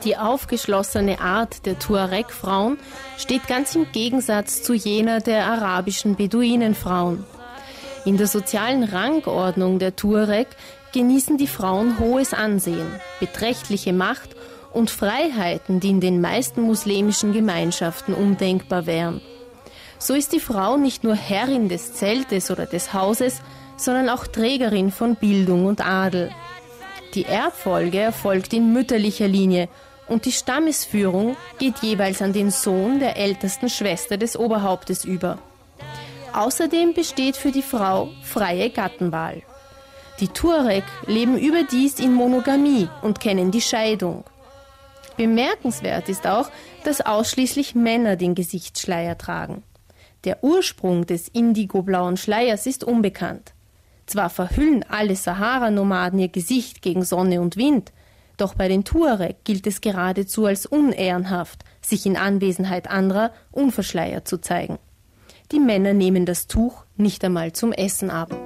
Die aufgeschlossene Art der Tuareg-Frauen steht ganz im Gegensatz zu jener der arabischen Beduinenfrauen. In der sozialen Rangordnung der Tuareg genießen die Frauen hohes Ansehen, beträchtliche Macht und Freiheiten, die in den meisten muslimischen Gemeinschaften undenkbar wären. So ist die Frau nicht nur Herrin des Zeltes oder des Hauses, sondern auch Trägerin von Bildung und Adel. Die Erbfolge erfolgt in mütterlicher Linie und die Stammesführung geht jeweils an den Sohn der ältesten Schwester des Oberhauptes über. Außerdem besteht für die Frau freie Gattenwahl. Die Tuareg leben überdies in Monogamie und kennen die Scheidung. Bemerkenswert ist auch, dass ausschließlich Männer den Gesichtsschleier tragen. Der Ursprung des indigoblauen Schleiers ist unbekannt. Zwar verhüllen alle Sahara-Nomaden ihr Gesicht gegen Sonne und Wind, doch bei den Tuareg gilt es geradezu als unehrenhaft, sich in Anwesenheit anderer unverschleiert zu zeigen. Die Männer nehmen das Tuch nicht einmal zum Essen ab.